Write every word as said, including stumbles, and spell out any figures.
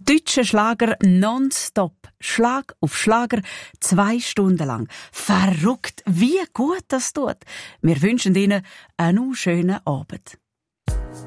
Deutscher Schlager nonstop. Schlag auf Schlager, zwei Stunden lang. Verrückt, wie gut das tut. Wir wünschen Ihnen einen schönen Abend.